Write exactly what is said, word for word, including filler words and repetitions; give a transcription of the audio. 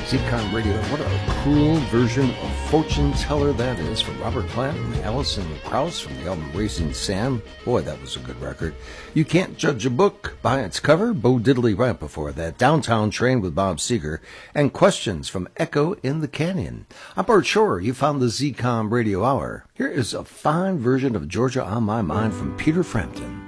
Z-Con Radio. What a cool version of Fortune Teller that is from Robert Plant and Alison Krauss from the album Racing Sam. Boy, that was a good record. You Can't Judge a Book by its cover. Bo Diddley right before that. Downtown Train with Bob Seger. And Questions from Echo in the Canyon. I'm Bart Shore. You found the Z-Con Radio Hour. Here is a fine version of Georgia on My Mind from Peter Frampton.